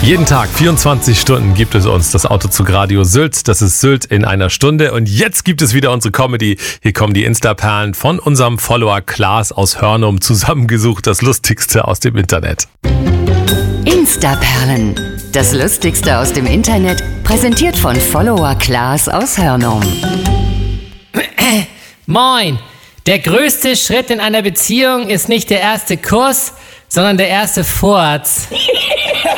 Jeden Tag, 24 Stunden gibt es uns das Auto Radio Sylt. Das ist Sylt in einer Stunde. Und jetzt gibt es wieder unsere Comedy. Hier kommen die Insta-Perlen von unserem Follower Klaas aus Hörnum zusammengesucht. Das Lustigste aus dem Internet. Insta-Perlen. Das Lustigste aus dem Internet. Präsentiert von Follower Klaas aus Hörnum. Moin! Der größte Schritt in einer Beziehung ist nicht der erste Kuss, sondern der erste Furz.